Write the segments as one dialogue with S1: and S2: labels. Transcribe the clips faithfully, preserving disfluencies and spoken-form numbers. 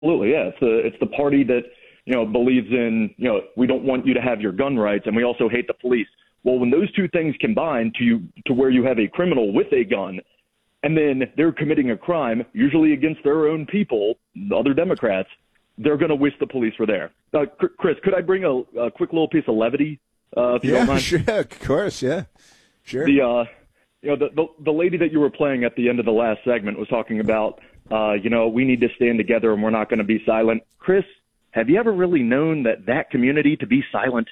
S1: Absolutely, yeah. It's the it's the party that, you know, believes in, you know, we don't want you to have your gun rights, and we also hate the police. Well, when those two things combine to you to where you have a criminal with a gun, and then they're committing a crime, usually against their own people, the other Democrats, they're going to wish the police were there. Uh, Chris, could I bring a, a quick little piece of levity, uh, if you
S2: yeah,
S1: don't mind?
S2: Sure, of course, yeah, sure.
S1: The uh, you know, the, the the lady that you were playing at the end of the last segment was talking about, uh, you know, we need to stand together and we're not going to be silent. Chris, have you ever really known that that community to be silent?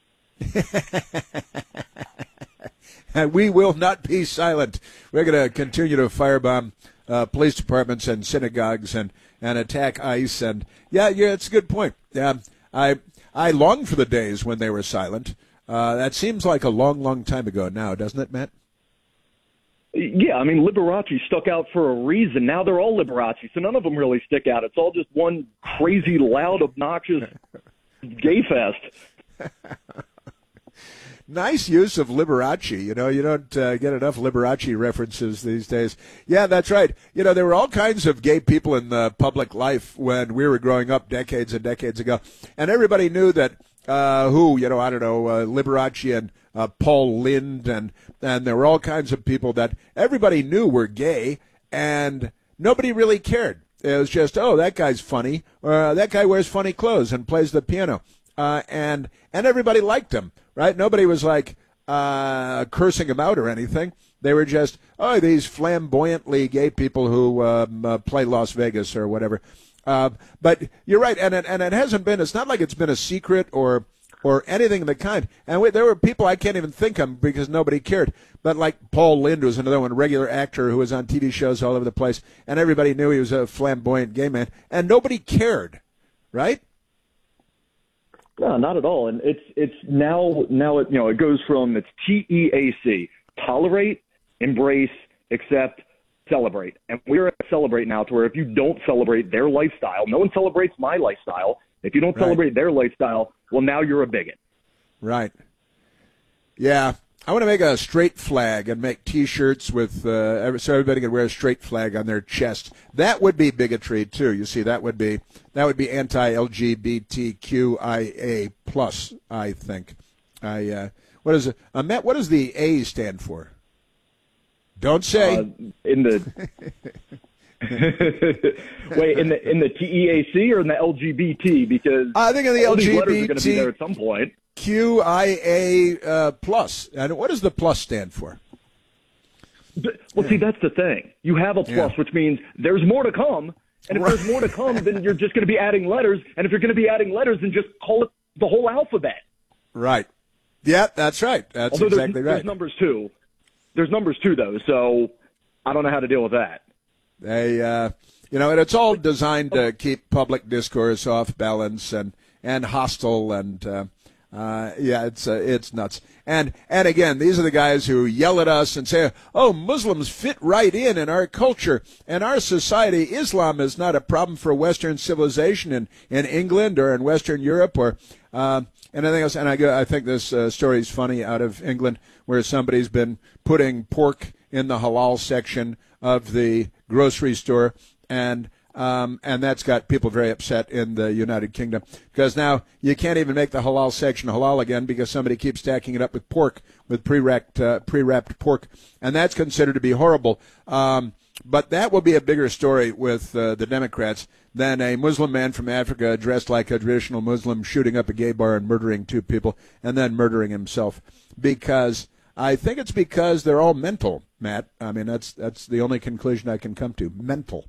S2: And we will not be silent. We're going to continue to firebomb uh, police departments and synagogues and, and attack ICE. And yeah, yeah, it's a good point. Yeah, I I long for the days when they were silent. Uh, that seems like a long, long time ago now, doesn't it, Matt?
S1: Yeah, I mean, Liberace stuck out for a reason. Now they're all Liberace, so none of them really stick out. It's all just one crazy, loud, obnoxious gay fest.
S2: Nice use of Liberace. You know, you don't uh, get enough Liberace references these days. Yeah, that's right. You know, there were all kinds of gay people in the public life when we were growing up decades and decades ago. And everybody knew that uh, who, you know, I don't know, uh, Liberace and uh, Paul Lind, and, and there were all kinds of people that everybody knew were gay, and nobody really cared. It was just, oh, that guy's funny, or uh, that guy wears funny clothes and plays the piano. Uh, and and everybody liked him, right? Nobody was like uh, cursing him out or anything. They were just, oh, these flamboyantly gay people who um, uh, play Las Vegas or whatever. Uh, but you're right, and it, and it hasn't been. It's not like it's been a secret or or anything of the kind. And we, there were people I can't even think of because nobody cared. But like Paul Lind was another one, a regular actor who was on T V shows all over the place, and everybody knew he was a flamboyant gay man, and nobody cared, right?
S1: No, not at all. And it's it's now now it you know it goes from it's T E A C, tolerate, embrace, accept, celebrate. And we're at celebrate now to where if you don't celebrate their lifestyle, no one celebrates my lifestyle. If you don't
S2: Right.
S1: celebrate their lifestyle, well, now you're a bigot.
S2: Right. Yeah. I want to make a straight flag and make T-shirts with uh, so everybody can wear a straight flag on their chest. That would be bigotry too. You see, that would be that would be anti-L G B T Q I A plus. I think. I uh, what is it? Uh, Matt, what does the A stand for? Don't say.
S1: Uh, in the wait, in the in the T E A C or in the L G B T? Because
S2: I think in the
S1: all
S2: L G
S1: these
S2: B T
S1: letters are going to be there at some point.
S2: Q I A uh, plus. And what does the plus stand for?
S1: Well, see, that's the thing. You have a plus,
S2: Yeah.
S1: which means there's more to come. And if
S2: Right.
S1: there's more to come, then you're just going to be adding letters. And if you're going to be adding letters, then just call it the whole alphabet.
S2: Right. Yeah, that's right. That's
S1: Although
S2: exactly
S1: there's,
S2: right.
S1: there's numbers too. There's numbers too, though. So I don't know how to deal with that.
S2: They, uh, you know, and it's all designed to keep public discourse off balance and, and hostile and, uh, uh, yeah, it's uh, it's nuts. And and again, these are the guys who yell at us and say, "Oh, Muslims fit right in in our culture and our society. Islam is not a problem for Western civilization in, in England or in Western Europe or uh, anything else." And I go, I think this uh, story is funny out of England, where somebody's been putting pork in the halal section of the grocery store, and um, and that's got people very upset in the United Kingdom because now you can't even make the halal section halal again because somebody keeps stacking it up with pork, with pre-wrapped uh, pre-wrapped pork, and that's considered to be horrible. Um, but that will be a bigger story with uh, the Democrats than a Muslim man from Africa dressed like a traditional Muslim shooting up a gay bar and murdering two people and then murdering himself, because I think it's because they're all mental, Matt. I mean, that's that's the only conclusion I can come to. Mental.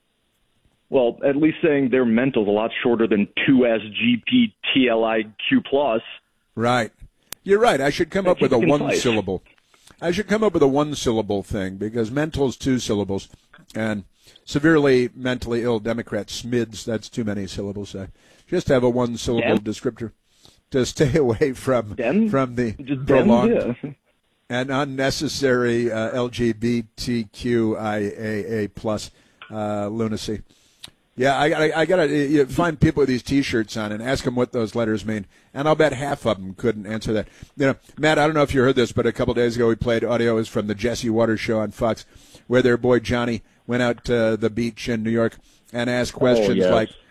S1: Well, at least saying they're mental is a lot shorter than two S G P T L I Q plus.
S2: Right. You're right. I should come up with a
S1: Keep it
S2: one
S1: concise.
S2: syllable. I should come up with a one syllable thing because mental is two syllables, and severely mentally ill Democrat SMIDs, that's too many syllables. I just have a one syllable
S1: Dem?
S2: descriptor to stay away from
S1: Dem?
S2: from the
S1: Just
S2: prolonged
S1: Dem, yeah.
S2: and unnecessary uh, L G B T Q I A A plus uh, lunacy. Yeah, I, I, I got to find people with these T-shirts on and ask them what those letters mean, and I'll bet half of them couldn't answer that. You know, Matt, I don't know if you heard this, but a couple days ago we played audio. It was from the Jesse Waters show on Fox, where their boy Johnny went out to the beach in New York and asked questions
S1: yes.
S2: like,